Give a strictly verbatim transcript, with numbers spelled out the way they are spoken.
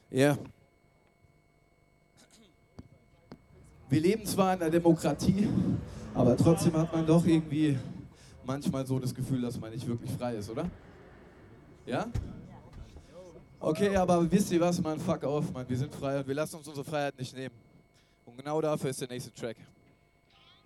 Ja. Wir leben zwar in einer Demokratie, aber trotzdem hat man doch irgendwie manchmal so das Gefühl, dass man nicht wirklich frei ist, oder? Ja? Okay, aber wisst ihr was, man? Fuck off, man. Wir sind frei und wir lassen uns unsere Freiheit nicht nehmen. Und genau dafür ist der nächste Track.